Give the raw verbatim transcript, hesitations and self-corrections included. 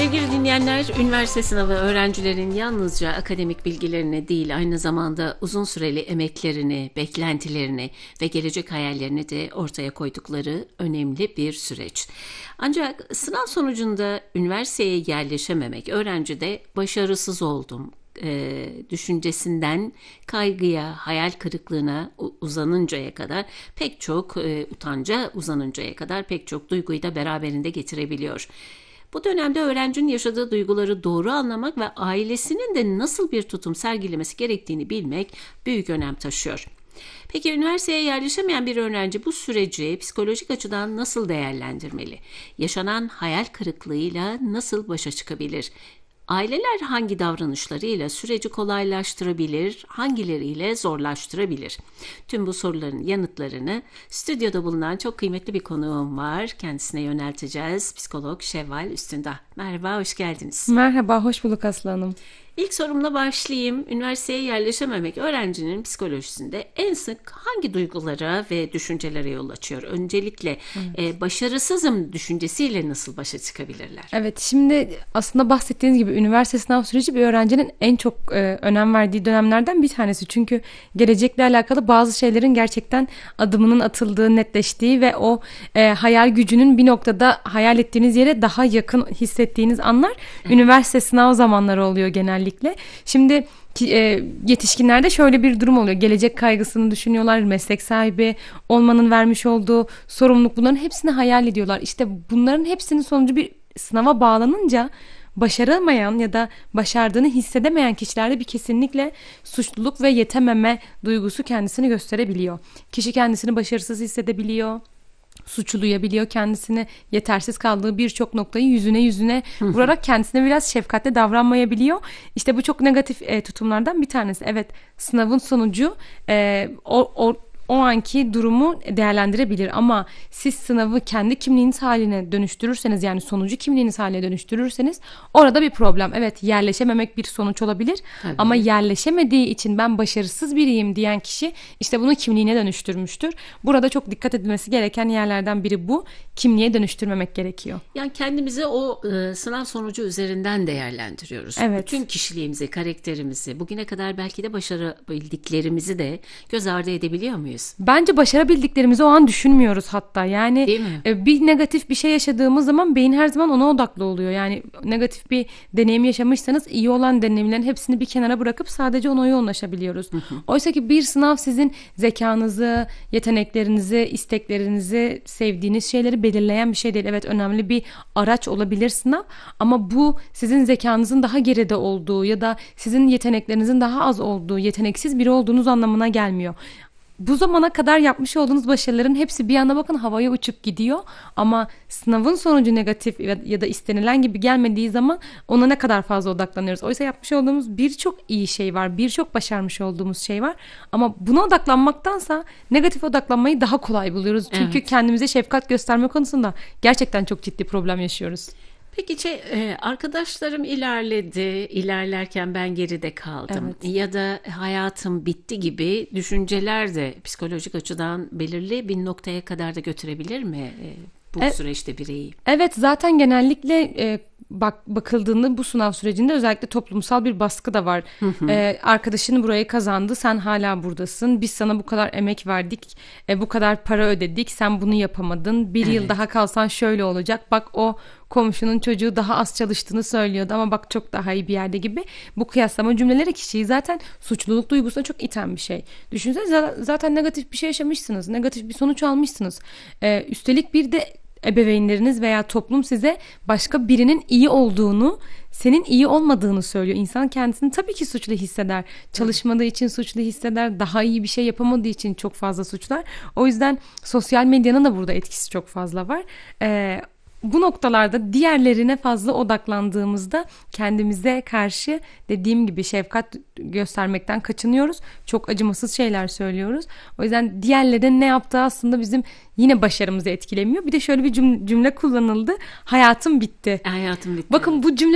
Sevgili dinleyenler, üniversite sınavı öğrencilerin yalnızca akademik bilgilerini değil, aynı zamanda uzun süreli emeklerini, beklentilerini ve gelecek hayallerini de ortaya koydukları önemli bir süreç. Ancak sınav sonucunda üniversiteye yerleşememek, öğrencide başarısız oldum e, düşüncesinden kaygıya, hayal kırıklığına uzanıncaya kadar pek çok e, utanca uzanıncaya kadar pek çok duyguyu da beraberinde getirebiliyor. Bu dönemde öğrencinin yaşadığı duyguları doğru anlamak ve ailesinin de nasıl bir tutum sergilemesi gerektiğini bilmek büyük önem taşıyor. Peki üniversiteye yerleşemeyen bir öğrenci bu süreci psikolojik açıdan nasıl değerlendirmeli? Yaşanan hayal kırıklığıyla nasıl başa çıkabilir? Aileler hangi davranışlarıyla süreci kolaylaştırabilir, hangileriyle zorlaştırabilir? Tüm bu soruların yanıtlarını stüdyoda bulunan çok kıymetli bir konuğum var. Kendisine yönelteceğiz. Psikolog Şevval Üstündağ. Merhaba, hoş geldiniz. Merhaba, hoş bulduk Aslı Hanım. İlk sorumla başlayayım. Üniversiteye yerleşememek öğrencinin psikolojisinde en sık hangi duygulara ve düşüncelere yol açıyor? Öncelikle evet. e, başarısızım düşüncesiyle nasıl başa çıkabilirler? Evet, şimdi aslında bahsettiğiniz gibi üniversite sınav süreci bir öğrencinin en çok e, önem verdiği dönemlerden bir tanesi. Çünkü gelecekle alakalı bazı şeylerin gerçekten adımının atıldığı, netleştiği ve o e, hayal gücünün bir noktada hayal ettiğiniz yere daha yakın hissettiğiniz anlar evet. üniversite sınav zamanları oluyor genelde. Şimdi e, yetişkinlerde şöyle bir durum oluyor. Gelecek kaygısını düşünüyorlar. Meslek sahibi olmanın vermiş olduğu sorumluluk, bunların hepsini hayal ediyorlar. İşte bunların hepsinin sonucu bir sınava bağlanınca başaramayan ya da başardığını hissedemeyen kişilerde bir kesinlikle suçluluk ve yetememe duygusu kendisini gösterebiliyor. Kişi kendisini başarısız hissedebiliyor. Suçlayabiliyor, kendisini yetersiz kaldığı birçok noktayı yüzüne yüzüne vurarak kendisine biraz şefkatli davranmayabiliyor. İşte bu çok negatif e, tutumlardan bir tanesi. Evet, sınavın sonucu e, o, o o anki durumu değerlendirebilir ama siz sınavı kendi kimliğiniz haline dönüştürürseniz, yani sonucu kimliğiniz haline dönüştürürseniz orada bir problem. Evet, yerleşememek bir sonuç olabilir. Tabii. Ama yerleşemediği için ben başarısız biriyim diyen kişi işte bunu kimliğine dönüştürmüştür. Burada çok dikkat edilmesi gereken yerlerden biri bu. Kimliğe dönüştürmemek gerekiyor. Yani kendimizi o e, sınav sonucu üzerinden değerlendiriyoruz. Evet. Bütün kişiliğimizi, karakterimizi, bugüne kadar belki de başarabildiklerimizi de göz ardı edebiliyor muyuz? Bence başarabildiklerimizi o an düşünmüyoruz hatta. Yani bir negatif bir şey yaşadığımız zaman beyin her zaman ona odaklı oluyor. Yani negatif bir deneyim yaşamışsanız iyi olan deneyimlerin hepsini bir kenara bırakıp sadece ona yoğunlaşabiliyoruz. Oysa ki bir sınav sizin zekanızı, yeteneklerinizi, isteklerinizi, sevdiğiniz şeyleri belirleyen bir şey değil. Evet, önemli bir araç olabilir sınav ama bu sizin zekanızın daha geride olduğu ya da sizin yeteneklerinizin daha az olduğu, yeteneksiz biri olduğunuz anlamına gelmiyor. Bu zamana kadar yapmış olduğunuz başarıların hepsi bir anda bakın havaya uçup gidiyor ama sınavın sonucu negatif ya da istenilen gibi gelmediği zaman ona ne kadar fazla odaklanıyoruz. Oysa yapmış olduğumuz birçok iyi şey var, birçok başarmış olduğumuz şey var ama buna odaklanmaktansa negatif odaklanmayı daha kolay buluyoruz. Çünkü evet. kendimize şefkat gösterme konusunda gerçekten çok ciddi problem yaşıyoruz. Peki şey, arkadaşlarım ilerledi, ilerlerken ben geride kaldım evet. ya da hayatım bitti gibi düşünceler de psikolojik açıdan belirli bir noktaya kadar da götürebilir mi bu evet. süreçte bireyi? Evet, zaten genellikle e, bak bakıldığında bu sınav sürecinde özellikle toplumsal bir baskı da var. Hı hı. Ee, arkadaşını burayı kazandı, sen hala buradasın. Biz sana bu kadar emek verdik, e, bu kadar para ödedik, sen bunu yapamadın. Bir evet. yıl daha kalsan şöyle olacak. Bak o komşunun çocuğu daha az çalıştığını söylüyordu ama bak çok daha iyi bir yerde gibi. Bu kıyaslama cümleleri kişiyi zaten suçluluk duygusuna çok iten bir şey. Düşünsenize, zaten negatif bir şey yaşamışsınız, negatif bir sonuç almışsınız. Ee, üstelik bir de ebeveynleriniz veya toplum size başka birinin iyi olduğunu, senin iyi olmadığını söylüyor. İnsan kendisini tabii ki suçlu hisseder. Çalışmadığı için suçlu hisseder. Daha iyi bir şey yapamadığı için çok fazla suçlar. O yüzden sosyal medyanın da burada etkisi çok fazla var. Ee, bu noktalarda diğerlerine fazla odaklandığımızda kendimize karşı dediğim gibi şefkat göstermekten kaçınıyoruz. Çok acımasız şeyler söylüyoruz. O yüzden diğerlerinin ne yaptığı aslında bizim yine başarımızı etkilemiyor. Bir de şöyle bir cümle kullanıldı. Hayatım bitti. Hayatım bitti. Bakın bu cümle